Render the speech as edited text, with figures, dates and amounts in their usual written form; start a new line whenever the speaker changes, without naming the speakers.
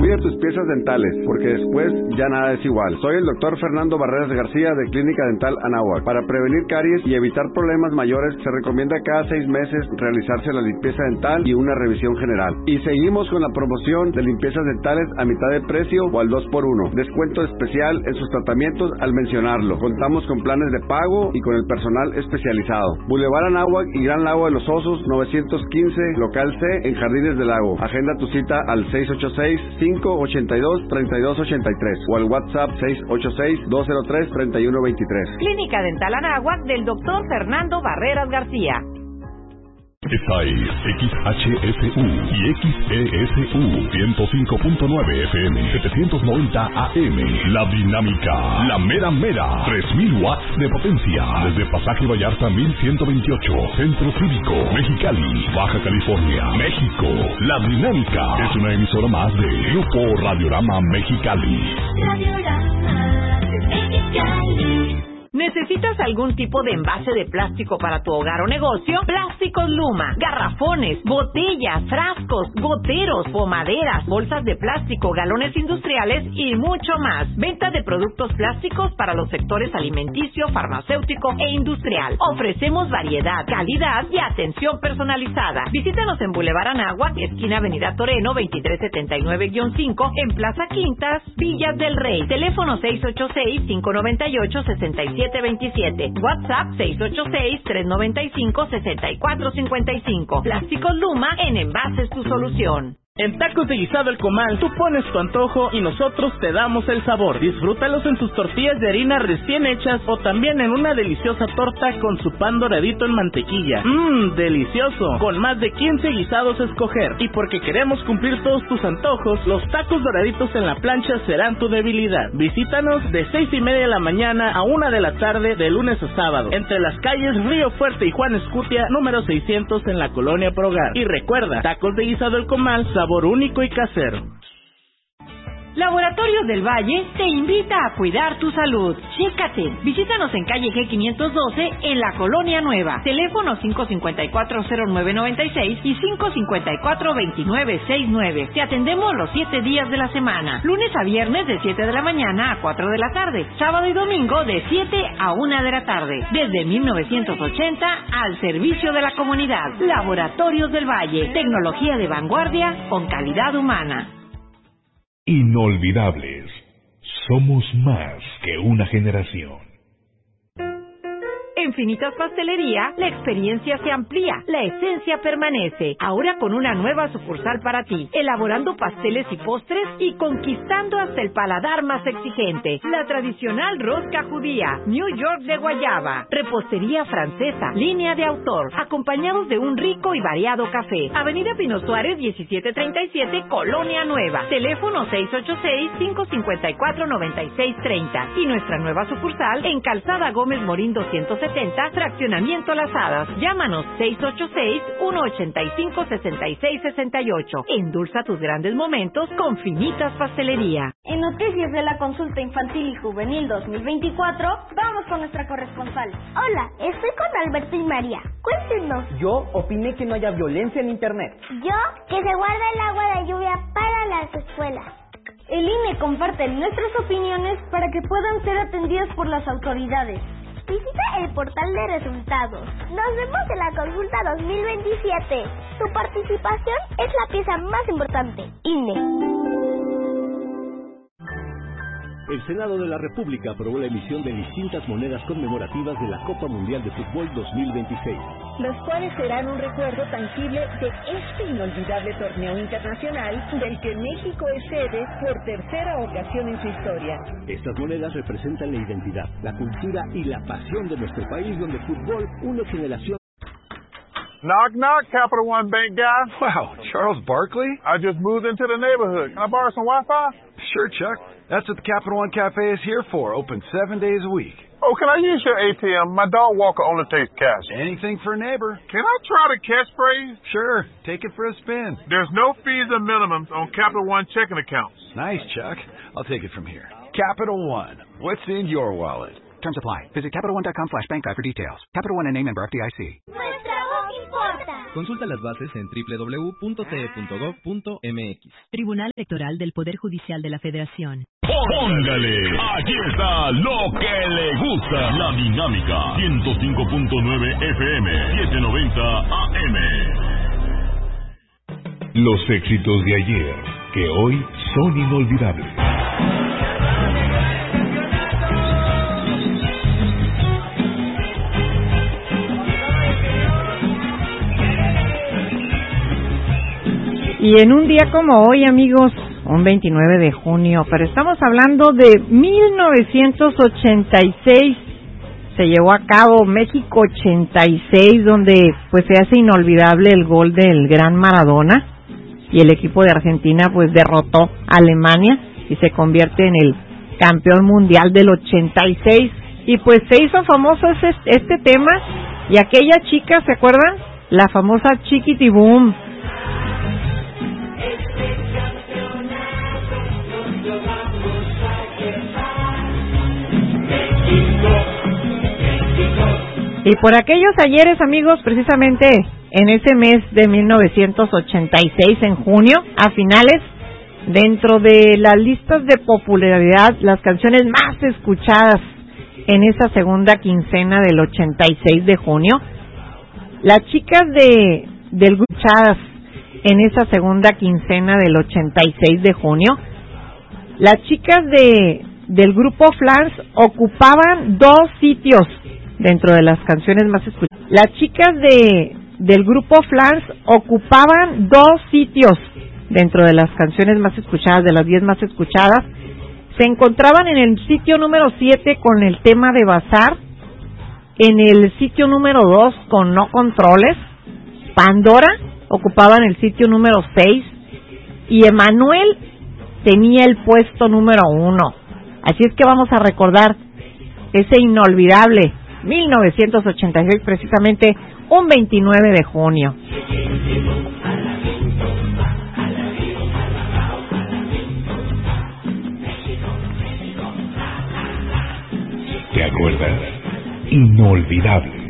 Cuida tus piezas dentales, porque después ya nada es igual. Soy el doctor Fernando Barreras García de Clínica Dental Anáhuac. Para prevenir caries y evitar problemas mayores, se recomienda cada 6 meses realizarse la limpieza dental y una revisión general. Y seguimos con la promoción de limpiezas dentales a mitad de precio o al 2x1. Descuento especial en sus tratamientos al mencionarlo. Contamos con planes de pago y con el personal especializado. Boulevard Anáhuac y Gran Lago de los Osos, 915, local C, en Jardines del Lago. Agenda tu cita al 686-582-3283 o al WhatsApp 686-203-3123.
Clínica Dental Anáhuac del doctor Fernando Barreras García.
Está ahí, XHSU y XESU 105.9 FM, 790 AM. La dinámica, la mera mera, 3000 watts de potencia. Desde Pasaje Vallarta 1128, Centro Cívico, Mexicali, Baja California, México. La dinámica es una emisora más de Grupo Radiorama Mexicali.
Radiorama Mexicali. ¿Necesitas algún tipo de envase de plástico para tu hogar o negocio? Plásticos Luma, garrafones, botellas, frascos, goteros, pomaderas, bolsas de plástico, galones industriales y mucho más. Venta de productos plásticos para los sectores alimenticio, farmacéutico e industrial. Ofrecemos variedad, calidad y atención personalizada. Visítanos en Boulevard Anáhuac, esquina Avenida Toreno, 2379-5, en Plaza Quintas, Villas del Rey. Teléfono 686-598-6727. WhatsApp 686-395-6455. Plásticos Luma, en envases tu solución.
En Tacos de Guisado El Comal, tú pones tu antojo y nosotros te damos el sabor. Disfrútalos en tus tortillas de harina recién hechas o también en una deliciosa torta con su pan doradito en mantequilla. Delicioso. Con más de 15 guisados a escoger. Y porque queremos cumplir todos tus antojos, los tacos doraditos en la plancha serán tu debilidad. Visítanos de 6:30 de la mañana a 1 de la tarde de lunes a sábado, entre las calles Río Fuerte y Juan Escutia, número 600 en la Colonia Progar. Y recuerda, Tacos de Guisado El Comal, sabor único y casero.
Laboratorios del Valle te invita a cuidar tu salud. Chécate. Visítanos en calle G512 en la Colonia Nueva. Teléfono 554-0996 y 554-2969. Te atendemos los 7 días de la semana. Lunes a viernes de 7 de la mañana a 4 de la tarde. Sábado y domingo de 7 a 1 de la tarde. Desde 1980 al servicio de la comunidad. Laboratorios del Valle. Tecnología de vanguardia con calidad humana.
Inolvidables. Somos más que una generación.
En Finitas Pastelería, la experiencia se amplía, la esencia permanece. Ahora con una nueva sucursal para ti, elaborando pasteles y postres y conquistando hasta el paladar más exigente. La tradicional rosca judía, New York de guayaba, repostería francesa, línea de autor, acompañados de un rico y variado café. Avenida Pino Suárez, 1737, Colonia Nueva. Teléfono 686-554-9630. Y nuestra nueva sucursal en Calzada Gómez Morín 270, Fraccionamiento Las Hadas. Llámanos 686-185-6668. Endulza tus grandes momentos con Finitas Pastelería.
En Noticias de la Consulta Infantil y Juvenil 2024, vamos con nuestra corresponsal.
Hola, estoy con Alberto y María. Cuéntenos.
Yo opiné que no haya violencia en Internet.
Yo, que se guarda el agua de lluvia para las escuelas.
El INE comparte nuestras opiniones para que puedan ser atendidas por las autoridades.
Visita el portal de resultados. Nos vemos en la consulta 2027. Tu participación es la pieza más importante. INE.
El Senado de la República aprobó la emisión de distintas monedas conmemorativas de la Copa Mundial de Fútbol 2026.
Los cuales serán un recuerdo tangible de este inolvidable torneo internacional del que México es sede por tercera ocasión en su historia.
Estas monedas representan la identidad, la cultura y la pasión de nuestro país, donde el fútbol une generación.
Knock, knock, Capital One Bank guy.
Wow, Charles Barkley?
I just moved into the neighborhood. Can I borrow some Wi-Fi?
Sure, Chuck. That's what the Capital One Cafe is here for, open 7 days a week.
Oh, can I use your ATM? My dog walker only takes cash.
Anything for a neighbor.
Can I try the catchphrase?
Sure, take it for a spin.
There's no fees or minimums on Capital One checking accounts.
Nice, Chuck. I'll take it from here. Capital One. What's in your wallet?
Terms apply. Visit CapitalOne.com/bankguide for details. Capital One and name member FDIC.
Nuestra voz importa.
Consulta las bases en www.ce.gov.mx.
Tribunal Electoral del Poder Judicial de la Federación.
Póngale, aquí está lo que le gusta, la dinámica, 105.9 FM, 790 AM. Los éxitos de ayer, que hoy son inolvidables.
Y en un día como hoy, amigos, un 29 de junio, pero estamos hablando de 1986, se llevó a cabo México 86, donde pues se hace inolvidable el gol del gran Maradona, y el equipo de Argentina pues derrotó a Alemania y se convierte en el campeón mundial del 86, y pues se hizo famoso este tema, y aquella chica, ¿se acuerdan? La famosa Chiquitibum. Y por aquellos ayeres, amigos, precisamente en ese mes de 1986, en junio, a finales, dentro de las listas de popularidad, las canciones más escuchadas en esa segunda quincena del 86 de junio, las chicas del grupo Chadas, en esa segunda quincena del 86 de junio, las chicas del grupo Flans ocupaban 2 sitios dentro de las canciones más escuchadas. Las chicas del grupo Flans ocupaban 2 sitios dentro de las canciones más escuchadas, de las 10 más escuchadas. Se encontraban en el sitio número 7 con el tema de Bazar, en el sitio número 2 con No Controles, Pandora ocupaban el sitio número 6 y Emanuel tenía el puesto número 1. Así es que vamos a recordar ese inolvidable 1986, precisamente un 29 de junio.
¿Te acuerdas? Inolvidable.